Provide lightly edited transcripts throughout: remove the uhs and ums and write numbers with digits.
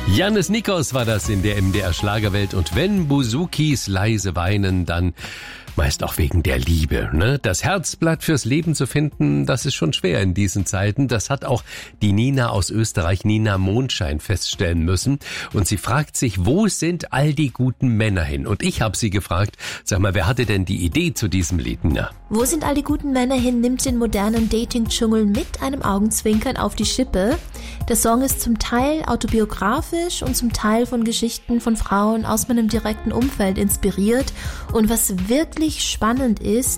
Jannis Nikos war das in der MDR Schlagerwelt. Und wenn Buzukis leise weinen, dann meist auch wegen der Liebe, ne? Das Herzblatt fürs Leben zu finden, das ist schon schwer in diesen Zeiten. Das hat auch die Nina aus Österreich, Nina Mondschein, feststellen müssen. Und sie fragt sich, wo sind all die guten Männer hin? Und ich habe sie gefragt, sag mal, wer hatte denn die Idee zu diesem Lied? Na? Wo sind all die guten Männer hin, nimmt den modernen Dating-Dschungel mit einem Augenzwinkern auf die Schippe. Der Song ist zum Teil autobiografisch und zum Teil von Geschichten von Frauen aus meinem direkten Umfeld inspiriert. Und was wirklich spannend ist,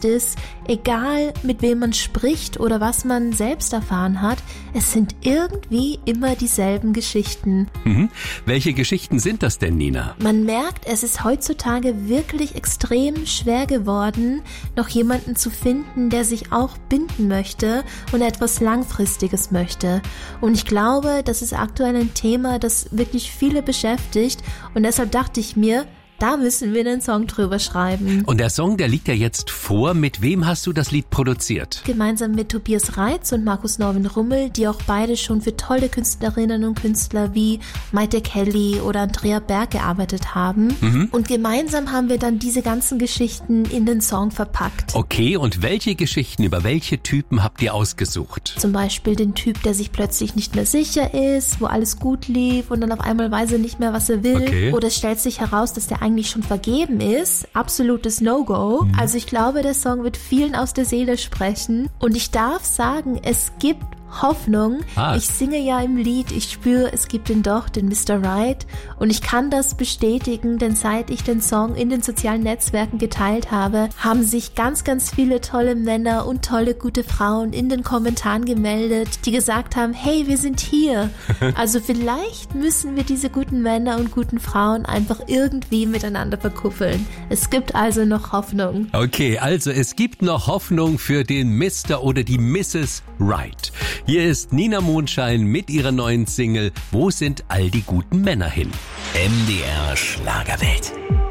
egal mit wem man spricht oder was man selbst erfahren hat, es sind irgendwie immer dieselben Geschichten. Welche Geschichten sind das denn, Nina? Man merkt, es ist heutzutage wirklich extrem schwer geworden, noch jemanden zu finden, der sich auch binden möchte und etwas Langfristiges möchte. Und ich glaube, das ist aktuell ein Thema, das wirklich viele beschäftigt. Und deshalb dachte ich mir, da müssen wir einen Song drüber schreiben. Und der Song, der liegt ja jetzt vor. Mit wem hast du das Lied produziert? Gemeinsam mit Tobias Reitz und Markus Norwin Rummel, die auch beide schon für tolle Künstlerinnen und Künstler wie Maite Kelly oder Andrea Berg gearbeitet haben. Und gemeinsam haben wir dann diese ganzen Geschichten in den Song verpackt. Okay, und welche Geschichten, über welche Typen habt ihr ausgesucht? Zum Beispiel den Typ, der sich plötzlich nicht mehr sicher ist, wo alles gut lief und dann auf einmal weiß er nicht mehr, was er will. Okay. Oder es stellt sich heraus, dass der eigentlich schon vergeben ist. Absolutes No-Go. Also ich glaube, der Song wird vielen aus der Seele sprechen. Und ich darf sagen, es gibt Hoffnung. Ich singe ja im Lied, ich spüre, es gibt den Mr. Right. Und ich kann das bestätigen, denn seit ich den Song in den sozialen Netzwerken geteilt habe, haben sich ganz, ganz viele tolle Männer und tolle, gute Frauen in den Kommentaren gemeldet, die gesagt haben, hey, wir sind hier. Also vielleicht müssen wir diese guten Männer und guten Frauen einfach irgendwie miteinander verkuppeln. Es gibt also noch Hoffnung. Okay, also es gibt noch Hoffnung für den Mr. oder die Mrs. Right. Hier ist Nina Mondschein mit ihrer neuen Single Wo sind all die guten Männer hin? MDR Schlagerwelt.